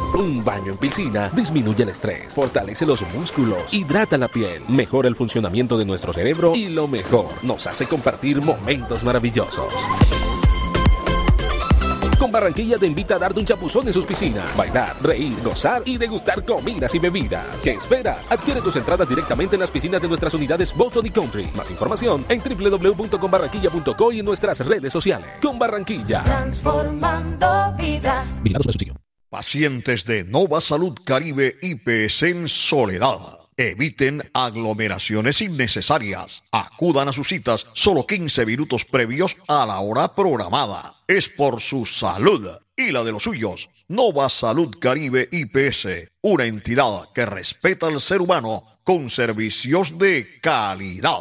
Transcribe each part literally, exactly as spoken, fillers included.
Un baño en piscina disminuye el estrés, fortalece los músculos, hidrata la piel, mejora el funcionamiento de nuestro cerebro y lo mejor, nos hace compartir momentos maravillosos. Con Barranquilla te invita a darte un chapuzón en sus piscinas, bailar, reír, gozar y degustar comidas y bebidas. ¿Qué esperas? Adquiere tus entradas directamente en las piscinas de nuestras unidades Boston y Country. Más información en doble u doble u doble u punto con barranquilla punto co y en nuestras redes sociales. Con Barranquilla. Transformando vidas. Vigilado por subsidio. Pacientes de Nova Salud Caribe I P S en Soledad. Eviten aglomeraciones innecesarias. Acudan a sus citas solo quince minutos previos a la hora programada. Es por su salud y la de los suyos. Nova Salud Caribe I P S, una entidad que respeta al ser humano con servicios de calidad.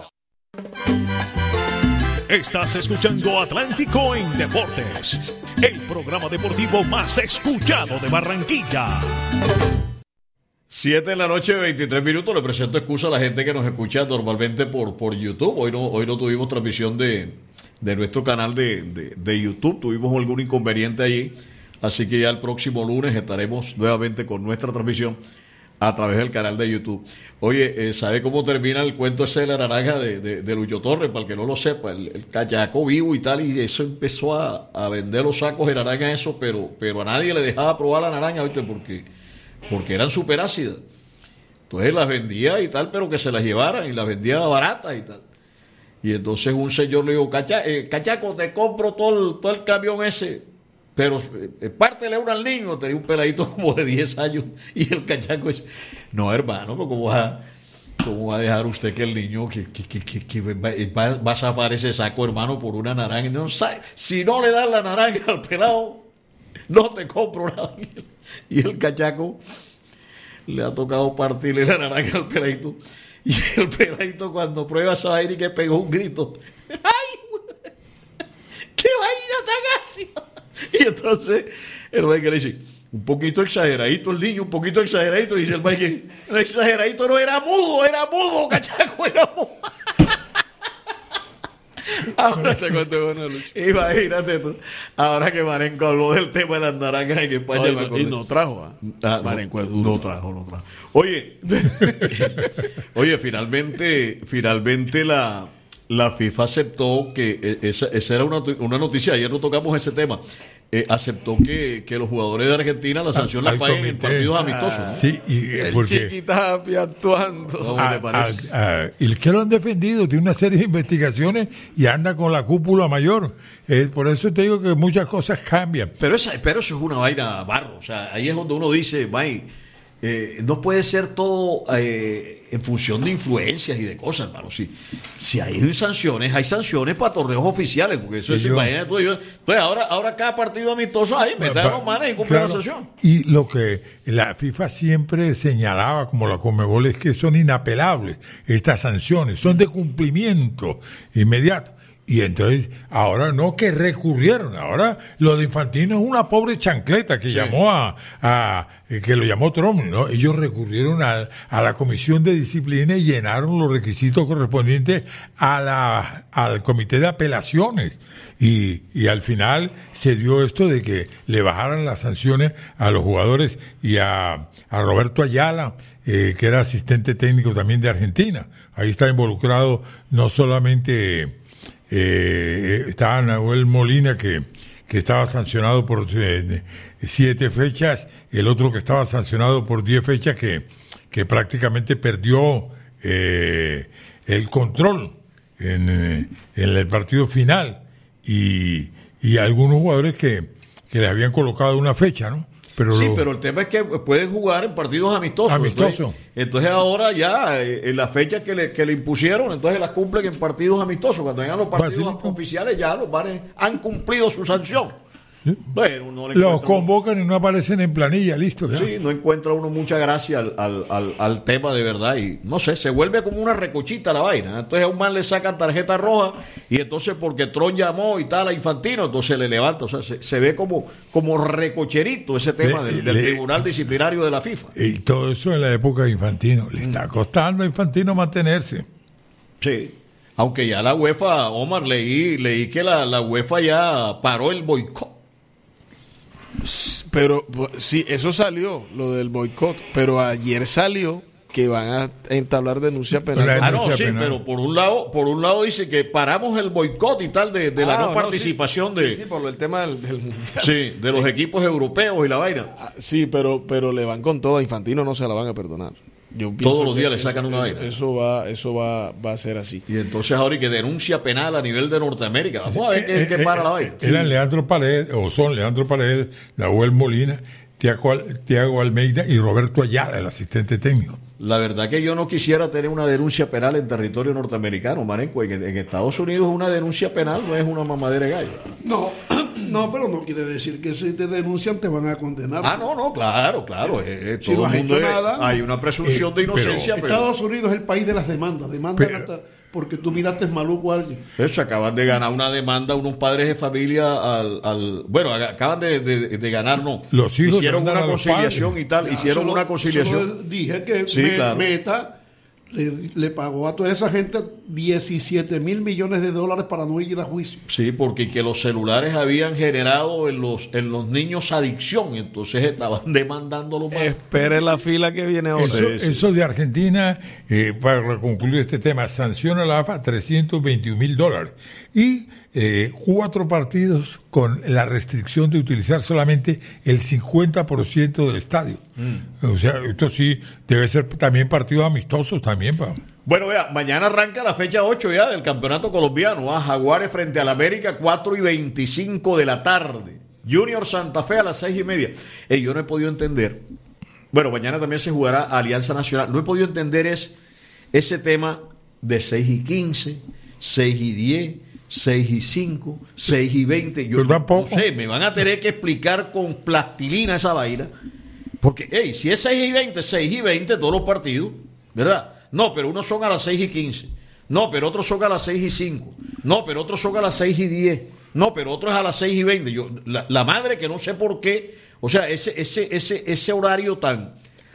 Estás escuchando Atlántico en Deportes, el programa deportivo más escuchado de Barranquilla. Siete de la noche, veintitrés minutos. Le presento excusa a la gente que nos escucha normalmente por, por YouTube. Hoy no, hoy no tuvimos transmisión de, de nuestro canal de, de, de YouTube. Tuvimos algún inconveniente allí. Así que ya el próximo lunes estaremos nuevamente con nuestra transmisión a través del canal de YouTube. Oye, eh, ¿sabe cómo termina el cuento ese de la naranja de, de, de Lucho Torres? Para el que no lo sepa, el, el cachaco vivo y tal, y eso empezó a, a vender los sacos de naranja, eso, pero, pero a nadie le dejaba probar la naranja, ¿viste? Porque, porque eran súper ácidas. Entonces las vendía y tal, pero que se las llevaran, y las vendía baratas y tal. Y entonces un señor le dijo, Cacha, eh, cachaco, te compro todo el, todo el camión ese, pero eh, pártele una al niño. Tenía un peladito como de diez años, y el cachaco dice, no, hermano, ¿cómo va, cómo va a dejar usted que el niño que, que, que, que, que va, va a zafar ese saco, hermano, por una naranja? No, si no le das la naranja al pelado, no te compro nada. Y el cachaco le ha tocado partirle la naranja al peladito, y el peladito cuando prueba esa vaina y que pegó un grito, ¡ay! ¡Qué vaina tan ácida! Y entonces el güey que le dice, un poquito exageradito el niño, un poquito exageradito, y dice el güey que el exageradito no era mudo, era mudo, cachaco, era mudo. Ahora se cuenta bueno, Lucho. Imagínate tú, ahora que Marenco habló del tema de las naranjas en España. Oye, no, y no trajo, ¿eh? ah, Marenco no, es duro. No trajo, no trajo. Oye, oye, finalmente, finalmente la, la FIFA aceptó que esa, esa era una, una noticia, ayer no tocamos ese tema. Eh, aceptó que, que los jugadores de Argentina la sanción la paguen en partidos amistosos. Ah, ¿no? Sí, y el porque Chiquitapia actuando. ¿Cómo a, te parece? a- a- y que lo han defendido, tiene una serie de investigaciones y anda con la cúpula mayor. Eh, por eso te digo que muchas cosas cambian. Pero, esa, pero eso es una vaina barro. O sea, ahí es donde uno dice, May, eh, no puede ser todo eh, en función de influencias y de cosas, hermano. Si, si hay sanciones, hay sanciones para torneos oficiales, porque eso Y es, yo- imagínate tú, yo- entonces ahora, ahora cada partido amistoso, ahí meten a los manes y cumplen Claro, la sanción. y lo que la FIFA siempre señalaba, como la Conmebol, es que son inapelables estas sanciones, son de cumplimiento inmediato. Y entonces, ahora no que recurrieron, ahora lo de Infantino es una pobre chancleta que Sí. llamó a, a eh, que lo llamó Trump, ¿no? Ellos recurrieron a, a la comisión de disciplina y llenaron los requisitos correspondientes a la, al comité de apelaciones. Y, y al final se dio esto de que le bajaran las sanciones a los jugadores y a, a Roberto Ayala, eh, que era asistente técnico también de Argentina. Ahí está involucrado no solamente... Eh, estaba Nahuel Molina, que, que estaba sancionado por eh, siete fechas, el otro que estaba sancionado por diez fechas, que, que prácticamente perdió eh, el control en, eh, en el partido final, y, y algunos jugadores que, que les habían colocado una fecha, ¿no? Pero Sí, lo- pero el tema es que pueden jugar en partidos amistosos. Amistosos. Entonces, entonces ahora ya, eh, en las fechas que le, que le impusieron, entonces las cumplen en partidos amistosos. Cuando vengan los partidos Facilito. oficiales, ya los bares han cumplido su sanción. Bueno, no le los encuentra- convocan y no aparecen en planilla, listo. Ya. Sí, no encuentra uno mucha gracia al, al, al, al tema de verdad, y no sé, se vuelve como una recochita la vaina. Entonces a un man le sacan tarjeta roja, y entonces porque Tron llamó y tal a Infantino, entonces le levanta. O sea, se, se ve como, como recocherito ese tema Le- del, del le- Tribunal Disciplinario de la FIFA. Y todo eso en la época de Infantino. Le está costando a Infantino mantenerse. Sí. Aunque ya la UEFA, Omar, leí, leí que la, la UEFA ya paró el boicot. Pero pues, sí, eso salió, lo del boicot, pero ayer salió que van a entablar denuncia penal. Ah, no, denuncia sí, penal. pero por un lado, por un lado dice que paramos el boicot y tal de, de la Ah, no no, participación sí, de, sí, sí, por el tema del, del mundial. sí, de los equipos europeos y la vaina. Ah, sí, pero pero le van con todo, a Infantino no se la van a perdonar. Yo pienso Todos los que días le eso- sacan una eso, vaina. Eso va, eso va, va a ser así. Y entonces ahora hay que denuncia penal a nivel de Norteamérica. Vamos a ver qué, Eh, qué eh, para eh, la vaina. Eran Leandro Paredes, o son Leandro Paredes, Nahuel Molina, Tiago, Al- Tiago Almeida y Roberto Ayala, el asistente técnico. La verdad que yo no quisiera tener una denuncia penal en territorio norteamericano, Marenco. En, en Estados Unidos una denuncia penal no es una mamadera de gallo. No, no, pero no quiere decir que si te denuncian te van a condenar. Ah, no, no, claro, claro. eh, Si todo no el has mundo hecho es- nada. hay una presunción Eh, de inocencia, pero, Estados Unidos es el país de las demandas. Demandan Pero- hasta porque tú miraste maluco a alguien. eso, acaban de ganar una demanda unos padres de familia al, al bueno, acaban de, de- de ganar, no. Los hijos hicieron demandan una a los conciliación padres. y tal, Ya, hicieron solo- una conciliación. solo dije que Sí, Me- claro. Meta le, le pagó a toda esa gente diecisiete mil millones de dólares para no ir a juicio. Sí, porque que los celulares habían generado en los en los niños adicción, entonces estaban demandando los padres. Espere la fila que viene ahora. Eso, sí. eso de Argentina, eh, para concluir este tema, sanciona la A F A trescientos veintiún mil dólares y eh, cuatro partidos con la restricción de utilizar solamente el cincuenta por ciento del estadio. O sea, esto sí debe ser también partidos amistosos también. Pa. Bueno, vea, mañana arranca la fecha ocho ya del campeonato colombiano. ¿ah? Jaguares frente al América, cuatro y veinticinco de la tarde. Junior Santa Fe a las seis y media. Ey, yo no he podido entender. Bueno, mañana también se jugará Alianza Nacional. No he podido entender es ese tema de seis y quince, seis y diez, seis y cinco, seis y veinte. Yo Yo tampoco. no sé, me van a tener que explicar con plastilina esa vaina. Porque, hey, si es seis y veinte, seis y veinte todos los partidos, ¿verdad? No, pero unos son a las seis y quince. No, pero otros son a las seis y cinco. No, pero otros son a las seis y diez. No, pero otros a las seis y veinte. Yo, la, la madre que no sé por qué, o sea, ese, ese, ese, ese horario tan,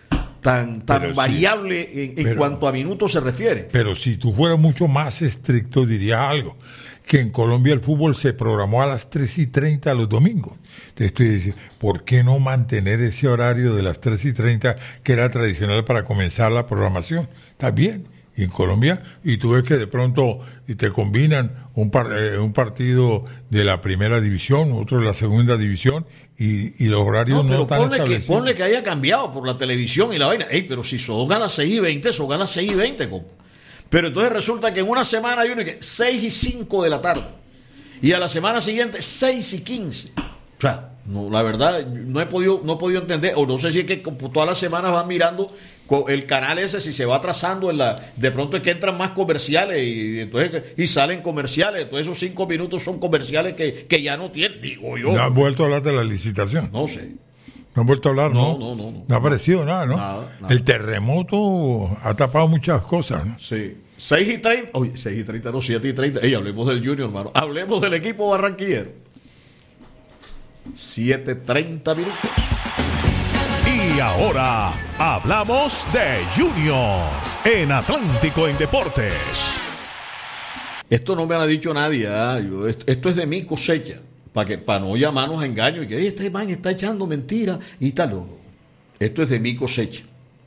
tan, tan Pero sí, variable en, en pero- cuanto a minutos se refiere. Pero si tú fueras mucho más estricto, dirías algo, que en Colombia el fútbol se programó a las tres y treinta los domingos. Te estoy diciendo, ¿por qué no mantener ese horario de las tres y treinta que era tradicional para comenzar la programación? Está bien. Y en Colombia, y tú ves que de pronto te combinan un, par- eh, un partido de la primera división, otro de la segunda división, y, y los horarios No, no, pero están ponle que, establecidos. ponle que haya cambiado por la televisión y la vaina. Ey, pero si son a las seis y veinte, son a las seis y veinte, compa. Pero entonces resulta que en una semana hay uno que seis y cinco de la tarde. Y a la semana siguiente, seis y quince. O sea, no, la verdad, no he podido, no he podido entender, o no sé si es que como todas las semanas van mirando co- el canal ese, si se va atrasando en la, de pronto es que entran más comerciales y, y entonces y salen comerciales, entonces esos cinco minutos son comerciales que, que ya no tienen, digo yo. No han vuelto a hablar de la licitación. No sé. No han vuelto a hablar, No, ¿no? no, no, no. No ha aparecido nada, ¿no? Nada, nada. El terremoto ha tapado muchas cosas, ¿no? Sí. seis y treinta, oye, seis y treinta, no, siete y treinta. Ey, hablemos del Junior, hermano. Hablemos del equipo barranquillero. siete treinta minutos. Y ahora hablamos de Junior en Atlántico en Deportes. Esto no me lo ha dicho nadie. ¿ah? Yo, esto, esto es de mi cosecha. Para que para no llamarnos a engaño y que "Ey, este man está echando mentiras y tal. No. Esto es de mi cosecha.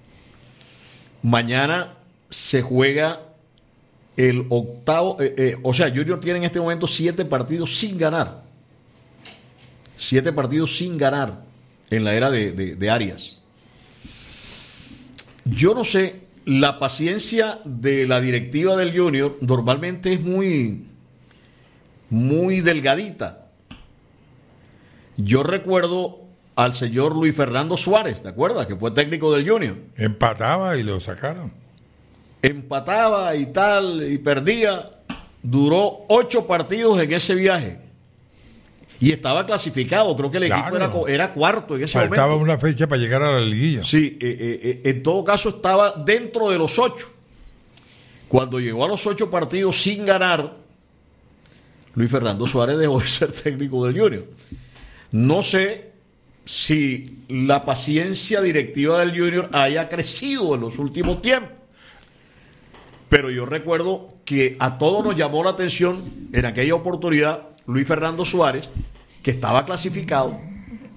Mañana se juega el octavo. Eh, eh, o sea, Junior tiene en este momento siete partidos sin ganar. Siete partidos sin ganar en la era de, de, de Arias. Yo no sé, la paciencia de la directiva del Junior normalmente es muy, muy delgadita. Yo recuerdo al señor Luis Fernando Suárez, ¿te acuerdas? Que fue técnico del Junior. Empataba y lo sacaron. Empataba y tal, y perdía. Duró ocho partidos en ese viaje. Y estaba clasificado, creo que el equipo Claro. era, co- era cuarto en ese Faltaba momento. una fecha para llegar a la liguilla. Sí, eh, eh, eh, en todo caso estaba dentro de los ocho. Cuando llegó a los ocho partidos sin ganar, Luis Fernando Suárez dejó de ser técnico del Junior. No sé si la paciencia directiva del Junior haya crecido en los últimos tiempos. Pero yo recuerdo que a todos nos llamó la atención en aquella oportunidad Luis Fernando Suárez, que estaba clasificado,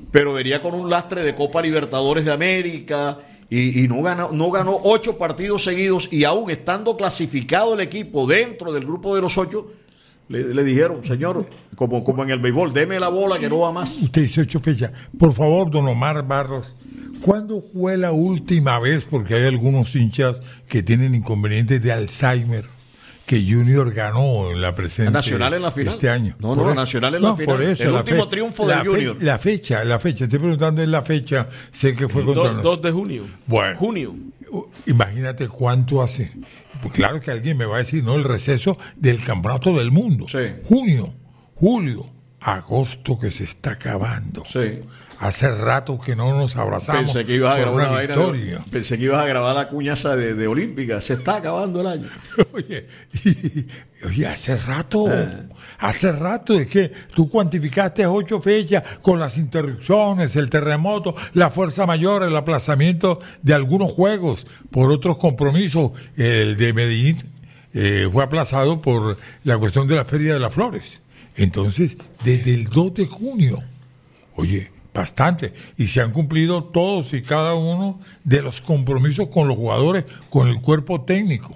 pero venía con un lastre de Copa Libertadores de América y, y no ganó, no ganó ocho partidos seguidos, y aún estando clasificado el equipo dentro del grupo de los ocho, le, le dijeron, señor, como, como en el béisbol, deme la bola que no va más. Usted dice ocho fechas. Por favor, don Omar Barros, ¿cuándo fue la última vez, porque hay algunos hinchas que tienen inconvenientes de Alzheimer, que Junior ganó en la presente Nacional en la final este año? No, por no, eso, Nacional en la no, final. Por eso, el la último fe, triunfo la del fe, Junior. La fecha, la fecha. Estoy preguntando en la fecha. Sé que fue contra nosotros. dos de junio. Bueno. Junio. Imagínate cuánto hace. Pues claro que alguien me va a decir, no, el receso del campeonato del mundo. Sí. Junio, julio, agosto, que se está acabando. Sí. Hace rato que no nos abrazamos. Pensé que ibas a por grabar una una vaina victoria. de- pensé que ibas a grabar la cuñaza de, de Olímpica. Se está acabando el año. Oye, y- oye, hace rato, Eh. hace rato es que tú cuantificaste ocho fechas con las interrupciones, el terremoto, la fuerza mayor, el aplazamiento de algunos juegos por otros compromisos. El de Medellín eh, fue aplazado por la cuestión de la Feria de las Flores. Entonces, desde el dos de junio, oye, bastante, y se han cumplido todos y cada uno de los compromisos con los jugadores, con el cuerpo técnico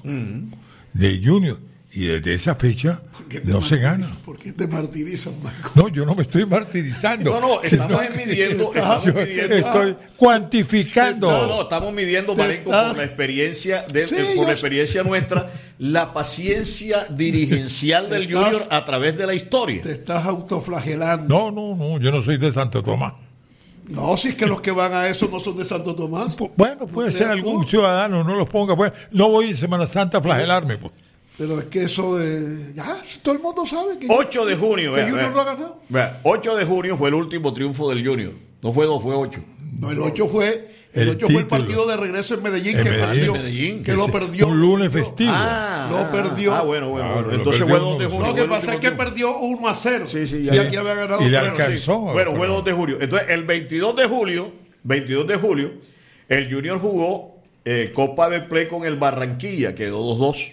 de Junior, y desde esa fecha no se gana. ¿Por qué te martirizan, Marco? No, yo no me estoy martirizando. No, no, estamos sino que midiendo, estamos yo midiendo. estoy cuantificando. No, no, estamos midiendo, Te Marenco, estás- por la experiencia de, Sí, eh, por yo la sé. experiencia nuestra, la paciencia dirigencial Te del estás- Junior a través de la historia. Te estás autoflagelando. No, no, no, yo no soy de Santo Tomás. No, si es que los que van a eso no son de Santo Tomás. Pu- Bueno, puede No ser creas algún tú. ciudadano, no los ponga. Pues, no voy en Semana Santa a flagelarme. Pues. Pero es que eso de... Ya, todo el mundo sabe que... ocho de junio, que vea, Junior vea. no ha ganado. Vea, ocho de junio fue el último triunfo del Junior. No fue dos, fue ocho. No, el ocho fue... El, El ocho fue el título. partido de regreso en Medellín En que Medellín. perdió. Medellín, que que lo se- perdió. un lunes Perdió. festivo. Ah, Lo perdió. Ah, bueno, bueno. Ah, bueno. lo Entonces perdió fue dos de uno. junio. Lo fue que el pasa es último que triunfo. perdió uno a cero. Sí, sí, Y ya. aquí había ganado Y le tres a cero. alcanzó. Bueno, fue pero- dos de julio. Entonces, el veintidós de julio, veintidós de julio, el Junior jugó eh, Copa de Play con el Barranquilla, quedó dos dos.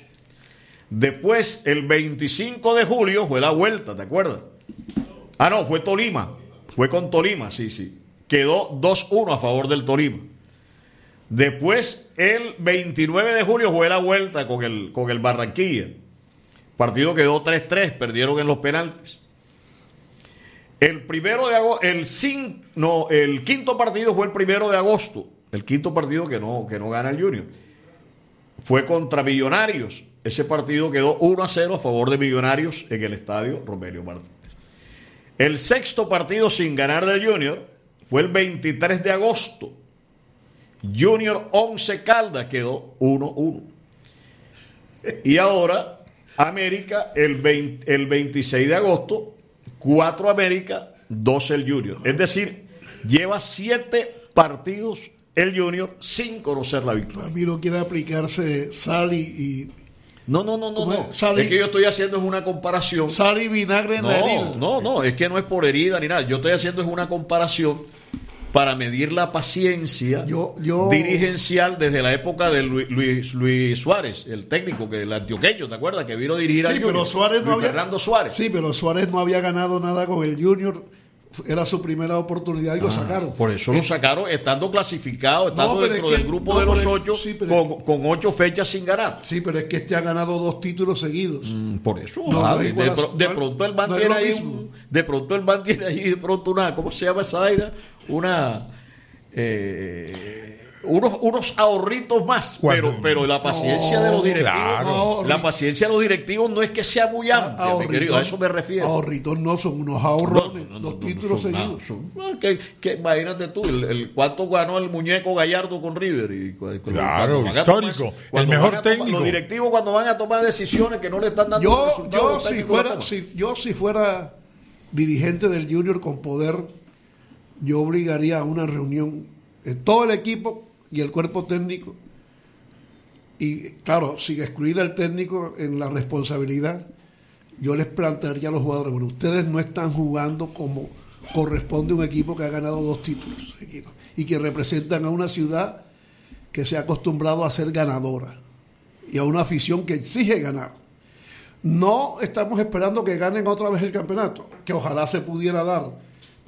Después, el veinticinco de julio, fue la vuelta, ¿te acuerdas? Ah, no, fue Tolima. Fue con Tolima, sí, sí. Quedó dos uno a favor del Tolima. Después, el veintinueve de julio, fue la vuelta con el, con el Barranquilla. Partido quedó tres tres, perdieron en los penaltis. El primero de agosto, el, cin, no, el quinto partido fue el primero de agosto. El quinto partido que no, que no gana el Junior. Fue contra Millonarios. Ese partido quedó uno a cero a favor de Millonarios en el estadio Romelio Martínez. El sexto partido sin ganar del Junior fue el veintitrés de agosto. Junior Once Caldas quedó uno uno. Y ahora América el, veinte, el veintiséis de agosto, cuatro América, dos el Junior. Es decir, lleva siete partidos el Junior sin conocer la victoria. Ramiro quiere aplicarse sal y, y- No, no, no, no, ¿Cómo no. es? Sal y- Es que yo estoy haciendo es una comparación. sal y vinagre en la herida. No, no, no, es que no es por herida ni nada. Yo estoy haciendo es una comparación para medir la paciencia Yo- yo- dirigencial desde la época de Luis, Luis, Luis Suárez, el técnico, que el antioqueño, ¿te acuerdas? Que vino a dirigir Sí, al pero Junior. Suárez no Luis había... Fernando Suárez. Sí, pero Suárez no había ganado nada con el Junior. Era su primera oportunidad y lo sacaron. Por eso Eh, lo sacaron estando clasificado, estando pero dentro es que- del grupo no, de los pero es- ocho, sí, pero es- con, con ocho fechas sin ganar. Sí, pero es que este ha ganado dos títulos seguidos. Mm, Por eso, No, ah, no es de, igual a- de pro- de no es- pronto el man no es tiene lo ahí mismo. un- de pronto el man tiene ahí de pronto una, ¿cómo se llama esa vaina? Una eh, unos, unos ahorritos más, Cuando- pero, pero la paciencia de los directivos, claro. la paciencia de los directivos no es que sea muy amplia, mi querido, a eso me refiero. Ahorritos no, son unos No, ahorrones. no, no, dos no, no, títulos son nada, seguidos. son- ah, que, que imagínate tú, el, el cuánto ganó el muñeco Gallardo con River. Y, cu- cu- Claro, van a histórico, tomar- el cuando mejor van a tomar- técnico. Los directivos cuando van a tomar decisiones que no le están dando los Yo, resultados, yo, los si técnicos lo fuera, toman. si, yo si fuera dirigente del Junior con poder, yo obligaría a una reunión de todo el equipo y el cuerpo técnico. Y claro, sin excluir al técnico en la responsabilidad, yo les plantearía a los jugadores, bueno, ustedes no están jugando como corresponde a un equipo que ha ganado dos títulos y que representan a una ciudad que se ha acostumbrado a ser ganadora y a una afición que exige ganar. No estamos esperando que ganen otra vez el campeonato, que ojalá se pudiera dar,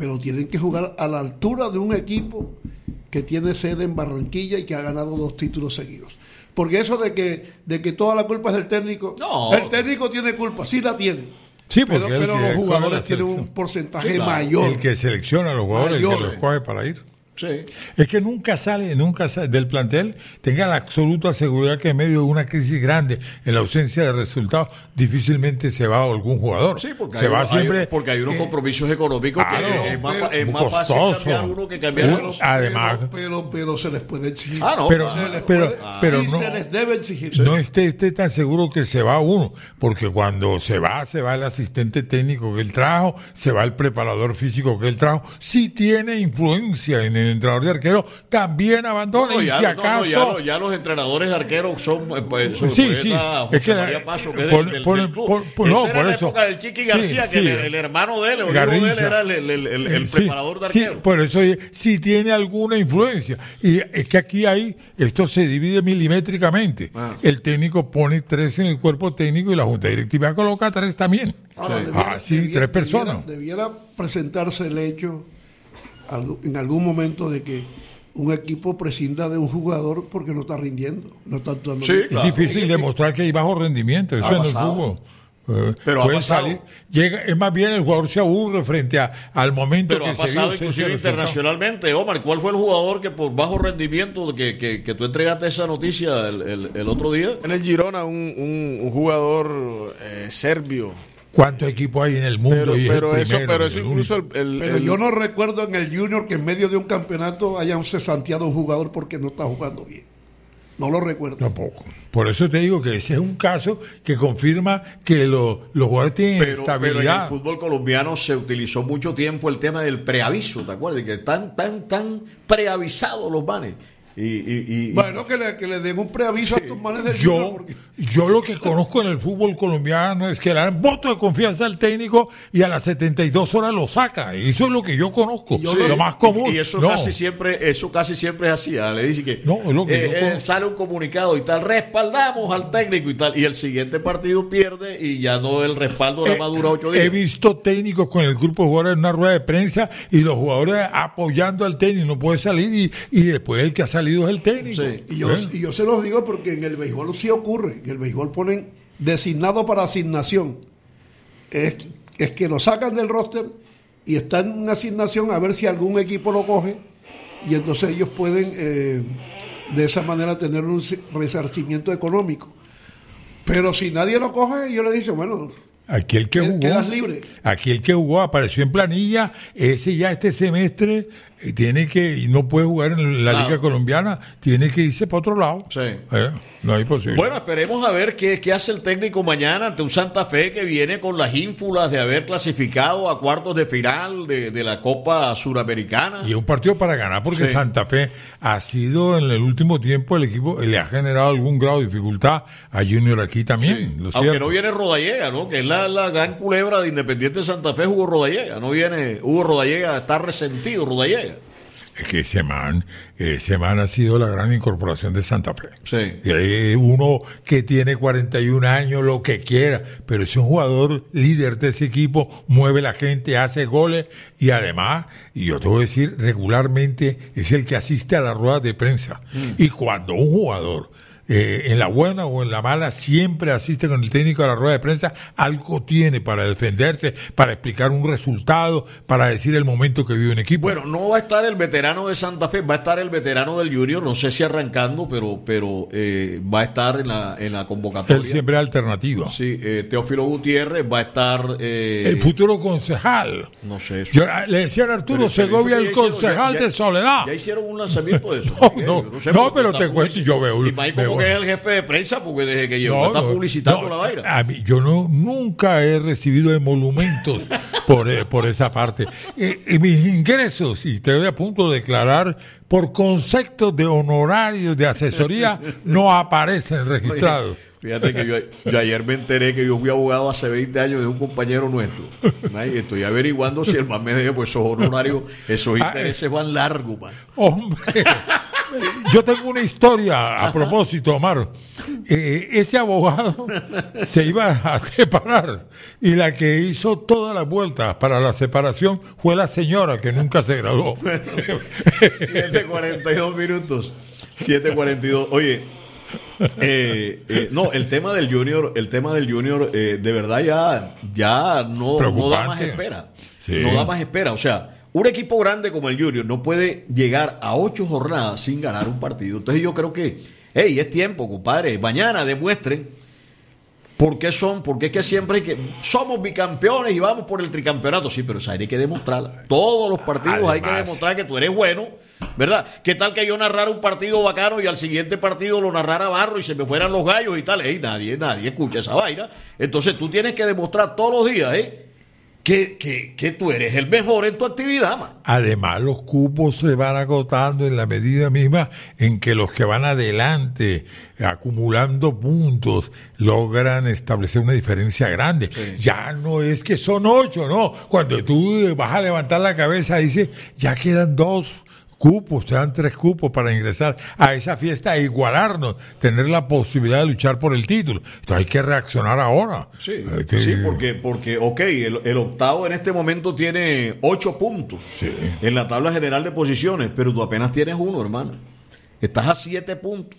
pero tienen que jugar a la altura de un equipo que tiene sede en Barranquilla y que ha ganado dos títulos seguidos. Porque eso de que, de que toda la culpa es del técnico, no. El técnico tiene culpa, sí la tiene. Sí, pero porque pero el los que jugadores coge la tienen un selección. porcentaje Sí, claro. mayor. El que selecciona a los jugadores, el que Mayor. los coge para ir. Sí. Es que nunca sale, nunca sale del plantel, tenga la absoluta seguridad que en medio de una crisis grande, en la ausencia de resultados, difícilmente se va algún jugador. Sí, porque, se hay, va hay- siempre. porque hay unos eh, compromisos económicos claro, que es más, pero- es muy más fácil costoso. cambiar uno que cambiar Pero- otro. además- pero, pero, pero se les puede exigir. Ah, no, pero- claro. Se les pero- puede- pero y no- se les debe exigir. No esté, esté tan seguro que se va uno, porque cuando se va, se va el asistente técnico que él trajo, se va el preparador físico que él trajo. Si tiene influencia en el entrenador de arquero, también abandona. No, y ya, si no, acaso. no, ya, lo- ya los entrenadores de arqueros son eh, pues, son- Sí, pues, sí, está es José que la- María Paso, que es por- del, del- por- del club. por- por- Esa no, era por la eso. época del Chiqui Sí, García, que sí. el, el hermano de él, el hijo Garrincha. de él, era el, el- el- el Sí, preparador de sí, arqueros. por eso si tiene alguna influencia. Y es que aquí hay, esto se divide milimétricamente. Ah. El técnico pone tres en el cuerpo técnico y la junta directiva coloca tres también. Ahora, Sí. debiera- Ah, sí, debiera- tres personas. Debiera, debiera presentarse el hecho algo- en algún momento de que un equipo prescinda de un jugador porque no está rindiendo, no está actuando Sí, bien. claro. Es difícil Y- y- demostrar que hay bajo rendimiento, eso Ha en el pasado. fútbol. Eh, Pero ha puede pasado. salir, llega, es más bien el jugador se aburre frente a, al momento Pero que ha se pasado dio ese inclusive resultado. internacionalmente. Omar, ¿cuál fue el jugador que por bajo rendimiento que, que, que tú entregaste esa noticia el, el, el otro día? En el Girona, un, un, un jugador eh, serbio. ¿Cuántos equipos hay en el mundo? Pero, y es pero el eso, primero, pero y eso el incluso único? el, el- Pero el- yo no recuerdo en el Junior que en medio de un campeonato hayan cesanteado a un jugador porque no está jugando bien. No lo recuerdo. Tampoco. Por eso te digo que ese es un caso que confirma que lo- los jugadores tienen Pero, pero en el estabilidad. fútbol colombiano se utilizó mucho tiempo el tema del preaviso, ¿te acuerdas? Que están tan, tan preavisados los manes. Y, y, y- Bueno, que le, que le den un preaviso a estos manes del Yo, Junior. Porque... yo lo que conozco en el fútbol colombiano es que le dan voto de confianza al técnico y a las setenta y dos horas lo saca. Eso es lo que yo conozco. Y yo lo lo- más común. Y eso No. casi siempre, eso casi siempre es así. ¿ah? Le dice que, No, es lo que eh, yo eh, conozco. sale un comunicado y tal, respaldamos al técnico y tal, y el siguiente partido pierde y ya no el respaldo nada Eh, más dura ocho He días. visto técnicos con el grupo de jugadores en una rueda de prensa y los jugadores apoyando al técnico. No puede salir y, y después el que ha salido es el técnico. Sí. Y yo, ¿Eh? y yo se los digo porque en el béisbol sí ocurre. En el béisbol ponen designado para asignación. Es, es que lo sacan del roster y está en una asignación a ver si algún equipo lo coge y entonces ellos pueden eh, de esa manera tener un resarcimiento económico. Pero si nadie lo coge, yo le digo, bueno, Aquí el que Qued- jugó, quedas libre. aquí el que jugó apareció en planilla, ese ya este semestre eh, tiene que, y no puede jugar en la Claro. Liga Colombiana, tiene que irse para otro lado. Sí. Eh, no hay posibilidad. Bueno, esperemos a ver qué, qué hace el técnico mañana ante un Santa Fe que viene con las ínfulas de haber clasificado a cuartos de final de, de la Copa Suramericana. Y es un partido para ganar porque Sí. Santa Fe ha sido en el último tiempo el equipo, le ha generado algún grado de dificultad a Junior aquí también. Sí. Lo Aunque cierto. no viene Rodallega, ¿no? Que es la, la gran culebra de Independiente de Santa Fe, Hugo Rodallega. No viene Hugo Rodallega, está resentido Rodallega. Es que ese man, ese man ha sido la gran incorporación de Santa Fe. Sí. Y hay uno que tiene cuarenta y un años, lo que quiera, pero es un jugador líder de ese equipo, mueve la gente, hace goles y además, y yo te voy a decir, regularmente es el que asiste a las ruedas de prensa. Y cuando un jugador, eh, en la buena o en la mala, siempre asiste con el técnico a la rueda de prensa, algo tiene para defenderse, para explicar un resultado, para decir el momento que vive un equipo. Bueno, no va a estar el veterano de Santa Fe, va a estar el veterano del Junior, no sé si arrancando, pero, pero eh, va a estar en la, en la convocatoria. él siempre es alternativo. Sí, eh, Teófilo Gutiérrez va a estar. Eh, El futuro concejal. No sé. eso. Yo, ah, le decían a Arturo Pero- pero Segovia, eso el ya hicieron, concejal ya- ya- de Soledad. Ya hicieron un lanzamiento de eso. No, Miguel, no, yo sé, no, porque pero está te cuento, publici- yo veo- Y Mike veo- como que es el jefe de prensa, porque desde que llegó No, está no, publicitando no, la vaina. a mí- yo no nunca he recibido emolumentos por, eh, por esa parte. Eh, y mis ingresos, y te voy a punto de declarar, por conceptos de honorarios de asesoría, no aparecen registrados. Fíjate que yo, yo ayer me enteré que yo fui abogado hace veinte años de un compañero nuestro. Y estoy averiguando si el man me debe, pues esos honorarios, esos Ah, intereses van largos, man. Hombre, yo tengo una historia a propósito, Omar. Eh, ese abogado se iba a separar y la que hizo todas las vueltas para la separación fue la señora que nunca se graduó. siete cuarenta y dos minutos. siete cuarenta y dos. Oye, eh, eh, no, el tema del Junior, el tema del Junior, eh, de verdad ya, ya no, no da más espera. Sí. No da más espera. O sea, un equipo grande como el Junior no puede llegar a ocho jornadas sin ganar un partido. Entonces yo creo que, hey, es tiempo, compadre. Mañana demuestren por qué son, porque es que siempre hay que, somos bicampeones y vamos por el tricampeonato. Sí, pero eso hay que demostrarlo. Todos los partidos Además, hay que demostrar que tú eres bueno, ¿verdad? ¿Qué tal que yo narrara un partido bacano y al siguiente partido lo narrara Barro y se me fueran los gallos y tal? Hey, nadie, nadie escucha esa vaina. Entonces tú tienes que demostrar todos los días, ¿eh? Que, que, que tú eres el mejor en tu actividad, man. Además, los cupos se van agotando en la medida misma en que los que van adelante, acumulando puntos, logran establecer una diferencia grande. Sí. Ya no es que son ocho, no. Cuando tú vas a levantar la cabeza, dice, ya quedan dos cupos, te dan tres cupos para ingresar a esa fiesta e igualarnos, tener la posibilidad de luchar por el título. Entonces hay que reaccionar ahora. Sí, este, sí porque, porque ok, el, el octavo en este momento tiene ocho puntos sí. en la tabla general de posiciones, pero tú apenas tienes uno, hermano. Estás a siete puntos.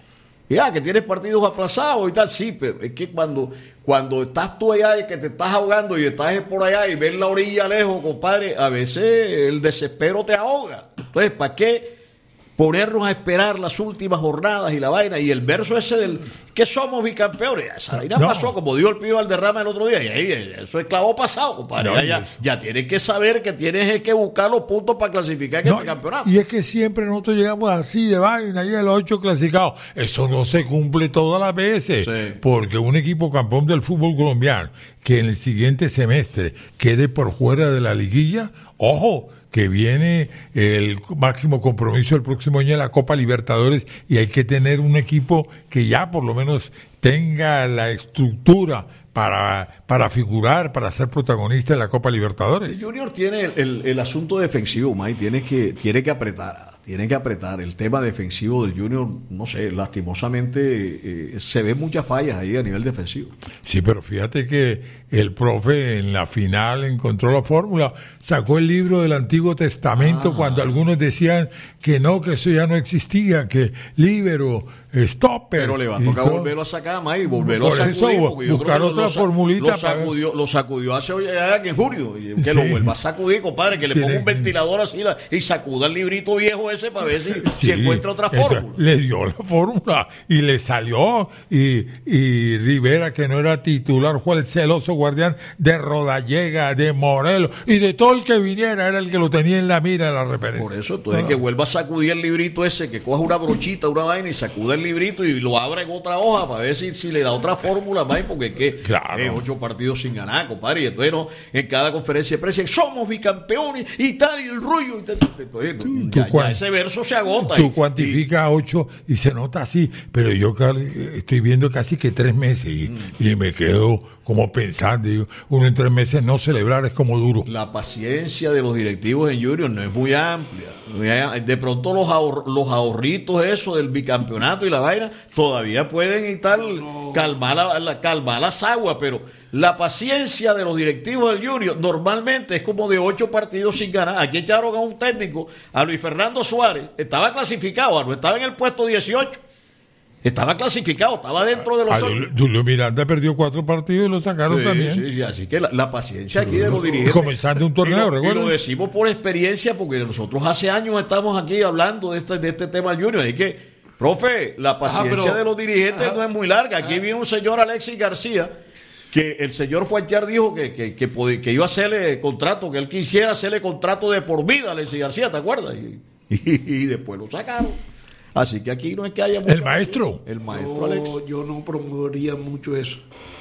Ya, que tienes partidos aplazados y tal, sí, pero es que cuando, cuando estás tú allá y que te estás ahogando y estás por allá y ves la orilla lejos, compadre, a veces el desespero te ahoga. Entonces, ¿para qué ponernos a esperar las últimas jornadas y la vaina? Y el verso ese del que somos bicampeones, esa vaina no. pasó, como dijo el pibe Valderrama el otro día, y ahí eso es clavo pasado, compadre. No, ya, ya, ya tienes que saber que tienes que buscar los puntos para clasificar en no, este campeonato. Y es que siempre nosotros llegamos así de vaina, y los ocho clasificados. Eso no se cumple todas las veces, sí. porque un equipo campeón del fútbol colombiano que en el siguiente semestre quede por fuera de la liguilla, ojo, que viene el máximo compromiso el próximo año en la Copa Libertadores y hay que tener un equipo que ya por lo menos tenga la estructura para, para figurar, para ser protagonista en la Copa Libertadores. El Junior tiene el, el, el asunto defensivo, May, tiene que, tiene que apretar, tiene que apretar. El tema defensivo del Junior, no sé, lastimosamente eh, se ven muchas fallas ahí a nivel defensivo. Sí, pero fíjate que el profe en la final encontró la fórmula, sacó el libro del Antiguo Testamento ah. cuando algunos decían que no, que eso ya no existía, que líbero, stopper. Pero le va a tocar volverlo a sacar, May, volverlo a sacudir. Eso, buscar otra lo, formulita. Lo sacudió, lo sacudió hace ya en junio, que sí. lo vuelva a sacudir, compadre, que le ponga un ventilador así la, y sacuda el librito viejo ese para ver si, sí. si encuentra otra fórmula. Entonces, le dio la fórmula y le salió y, y Rivera, que no era titular, fue el celoso guardián de Rodallega, de Morelos y de todo el que viniera, era el que lo tenía en la mira de la referencia. Por eso, entonces ah. que vuelva a sacudir el librito ese, que coja una brochita, una vaina y sacuda el librito y lo abra en otra hoja para ver si, si le da otra fórmula más, porque es que claro. eh, ocho partidos sin ganar, compadre, y entonces no, en cada conferencia de prensa somos bicampeones y tal, y el rollo, y tal, entonces, tú, ya, tú, ya ese verso se agota. Tú cuantificas ocho y, y se nota así, pero yo estoy viendo casi que tres meses y, mm. y me quedo como pensando, digo, uno en tres meses no celebrar es como duro. La paciencia de los directivos en Junior no es muy amplia. De pronto los, ahor, los ahorritos eso del bicampeonato y la vaina todavía pueden y tal no. calmar, la, la, calmar las aguas, pero la paciencia de los directivos del Junior normalmente es como de ocho partidos sin ganar. Aquí echaron a un técnico, a Luis Fernando Suárez, estaba clasificado, no estaba en el puesto dieciocho. Estaba clasificado, estaba dentro de los... Ah, Julio Miranda perdió cuatro partidos y lo sacaron sí, también. Sí, sí, así que la, la paciencia aquí de los dirigentes... Comenzando un torneo, recuerda. Y lo decimos por experiencia, porque nosotros hace años estamos aquí hablando de este, de este tema Junior. Así que, profe, la paciencia ajá, pero, de los dirigentes ajá, no es muy larga. Aquí ajá. viene un señor Alexis García, que el señor Fuachar dijo que, que, que, que, que iba a hacerle contrato, que él quisiera hacerle contrato de por vida a Alexis García, ¿te acuerdas? Y, y, y después lo sacaron. Así que aquí no es que haya... El maestro. El maestro yo, Alex. Yo no promovería mucho eso.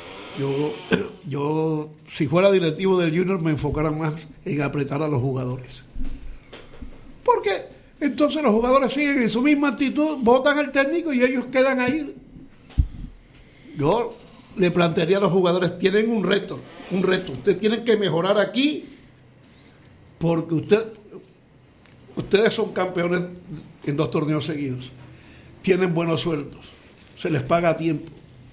Yo, yo, si fuera directivo del Junior, me enfocara más en apretar a los jugadores. Porque entonces los jugadores siguen en su misma actitud, votan al técnico y ellos quedan ahí. Yo le plantearía a los jugadores, tienen un reto, un reto. Ustedes tienen que mejorar aquí porque usted, ustedes son campeones en dos torneos seguidos. Tienen buenos sueldos, se les paga a tiempo.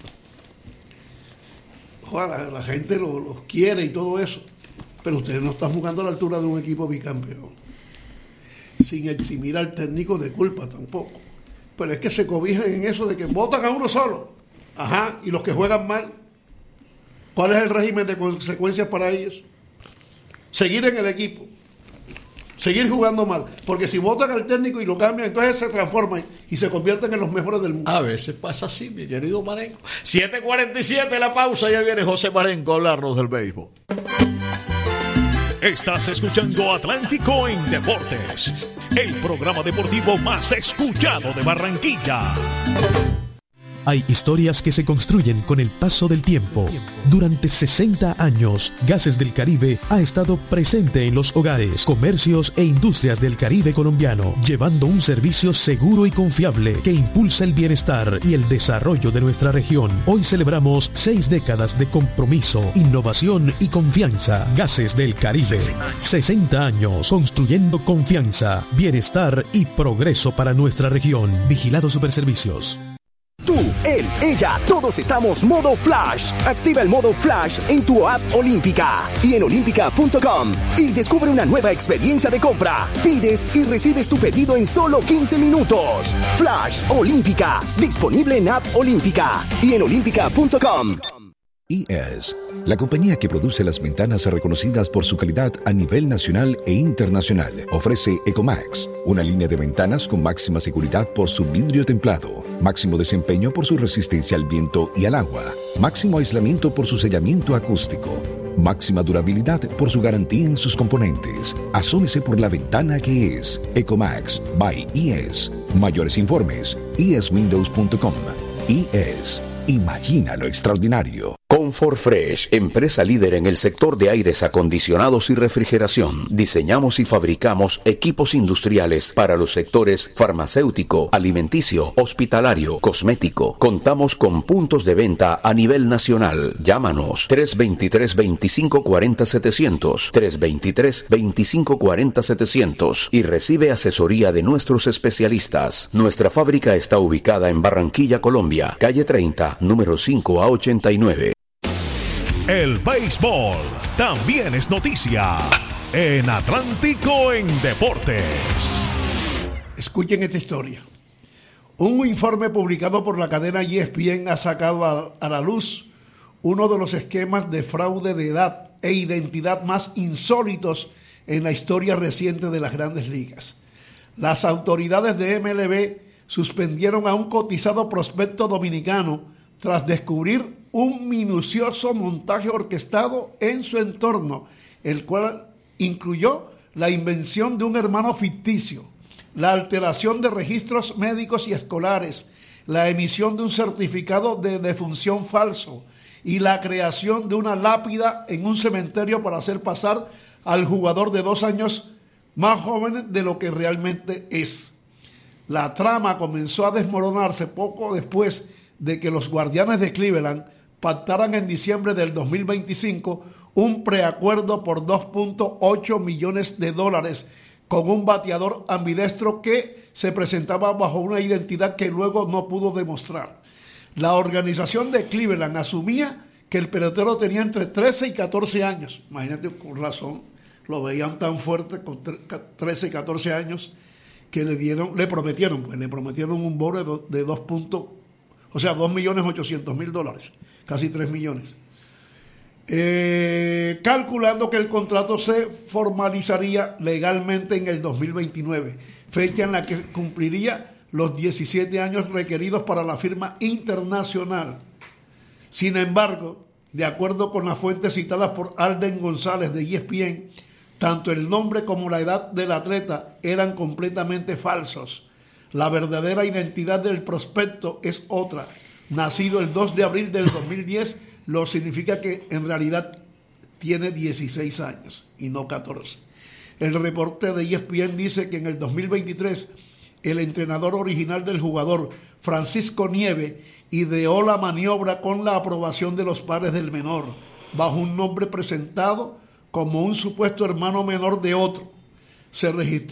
Ojalá, la gente los lo quiere y todo eso, pero ustedes no están jugando a la altura de un equipo bicampeón, sin eximir al técnico de culpa tampoco. Pero es que se cobijan en eso de que votan a uno solo. Ajá, y los que juegan mal, ¿cuál es el régimen de consecuencias para ellos? Seguir en el equipo, seguir jugando mal, porque si votan al técnico y lo cambian, entonces se transforman y se convierten en los mejores del mundo. A veces pasa así, mi querido Marenco. siete cuarenta y siete la pausa, ya viene José Marenco a hablarnos del béisbol. Estás escuchando Atlántico en Deportes, el programa deportivo más escuchado de Barranquilla. Hay historias que se construyen con el paso del tiempo. Durante sesenta años, Gases del Caribe ha estado presente en los hogares, comercios e industrias del Caribe colombiano, llevando un servicio seguro y confiable que impulsa el bienestar y el desarrollo de nuestra región. Hoy celebramos seis décadas de compromiso, innovación y confianza. Gases del Caribe. sesenta años construyendo confianza, bienestar y progreso para nuestra región. Vigilado Superservicios. Tú, él, ella, todos estamos modo Flash. Activa el modo Flash en tu app Olímpica y en olímpica punto com y descubre una nueva experiencia de compra. Pides y recibes tu pedido en solo quince minutos. Flash Olímpica, disponible en app Olímpica y en olímpica punto com. E S, la compañía que produce las ventanas reconocidas por su calidad a nivel nacional e internacional, ofrece Ecomax, una línea de ventanas con máxima seguridad por su vidrio templado, máximo desempeño por su resistencia al viento y al agua, máximo aislamiento por su sellamiento acústico, máxima durabilidad por su garantía en sus componentes. Asómese por la ventana que es Ecomax by E S. Mayores informes, e s windows punto com. E S. Imagina lo extraordinario. Comfort Fresh, empresa líder en el sector de aires acondicionados y refrigeración. Diseñamos y fabricamos equipos industriales para los sectores farmacéutico, alimenticio, hospitalario, cosmético. Contamos con puntos de venta a nivel nacional. Llámanos tres dos tres, veinticinco cuarenta, setecientos, tres dos tres, veinticinco cuarenta, setecientos y recibe asesoría de nuestros especialistas. Nuestra fábrica está ubicada en Barranquilla, Colombia, calle treinta, número cinco a ochenta y nueve. El béisbol también es noticia en Atlántico en Deportes. Escuchen esta historia. Un informe publicado por la cadena E S P N ha sacado a, a la luz uno de los esquemas de fraude de edad e identidad más insólitos en la historia reciente de las grandes ligas. Las autoridades de M L B suspendieron a un cotizado prospecto dominicano tras descubrir un minucioso montaje orquestado en su entorno, el cual incluyó la invención de un hermano ficticio, la alteración de registros médicos y escolares, la emisión de un certificado de defunción falso y la creación de una lápida en un cementerio para hacer pasar al jugador de dos años más joven de lo que realmente es. La trama comenzó a desmoronarse poco después de que los Guardianes de Cleveland pactaran en diciembre del dos mil veinticinco un preacuerdo por dos punto ocho millones de dólares con un bateador ambidestro que se presentaba bajo una identidad que luego no pudo demostrar. La organización de Cleveland asumía que el pelotero tenía entre trece y catorce años. Imagínate, con razón, lo veían tan fuerte con trece y catorce años que le dieron, le prometieron, pues le prometieron un bono de dos puntos, o sea, dos millones ochocientos mil dólares, casi tres millones. Eh, calculando que el contrato se formalizaría legalmente en el dos mil veintinueve, fecha en la que cumpliría los diecisiete años requeridos para la firma internacional. Sin embargo, de acuerdo con las fuentes citadas por Alden González de E S P N, tanto el nombre como la edad del atleta eran completamente falsos. La verdadera identidad del prospecto es otra. Nacido el dos de abril del dos mil diez, lo significa que en realidad tiene dieciséis años y no catorce. El reporte de E S P N dice que en el dos mil veintitrés el entrenador original del jugador, Francisco Nieve, ideó la maniobra con la aprobación de los padres del menor, bajo un nombre presentado como un supuesto hermano menor de otro. Se registró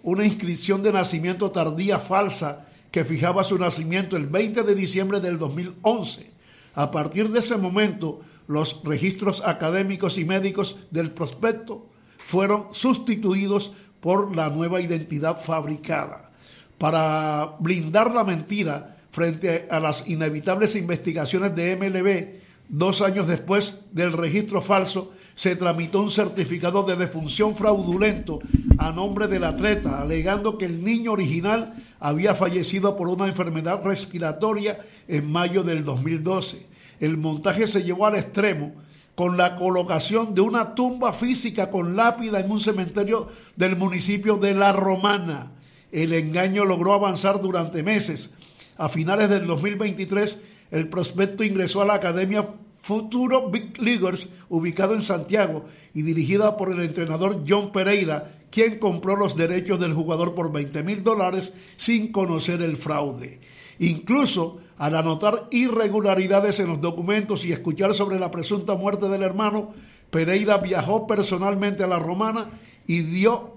una inscripción de nacimiento tardía falsa que fijaba su nacimiento el veinte de diciembre del dos mil once. A partir de ese momento, los registros académicos y médicos del prospecto fueron sustituidos por la nueva identidad fabricada. Para blindar la mentira frente a las inevitables investigaciones de M L B, dos años después del registro falso, se tramitó un certificado de defunción fraudulento a nombre del atleta, alegando que el niño original había fallecido por una enfermedad respiratoria en mayo del dos mil doce. El montaje se llevó al extremo con la colocación de una tumba física con lápida en un cementerio del municipio de La Romana. El engaño logró avanzar durante meses. A finales del dos mil veintitrés, el prospecto ingresó a la Academia Futuro Big Leaguers, ubicado en Santiago y dirigida por el entrenador John Pereira, quien compró los derechos del jugador por veinte mil dólares sin conocer el fraude. Incluso, al anotar irregularidades en los documentos y escuchar sobre la presunta muerte del hermano, Pereira viajó personalmente a La Romana y dio